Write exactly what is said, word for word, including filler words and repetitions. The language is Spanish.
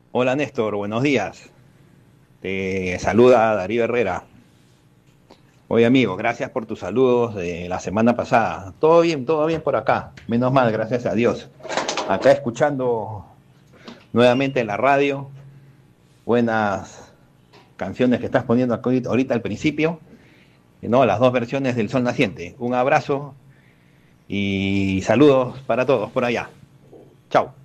Hola Néstor, buenos días. Te saluda Darío Herrera. Oye amigo, gracias por tus saludos de la semana pasada. Todo bien, todo bien por acá. Menos mal, gracias a Dios. Acá escuchando nuevamente en la radio buenas canciones que estás poniendo aquí ahorita al principio. No, las dos versiones del Sol Naciente. Un abrazo y saludos para todos por allá. Chao.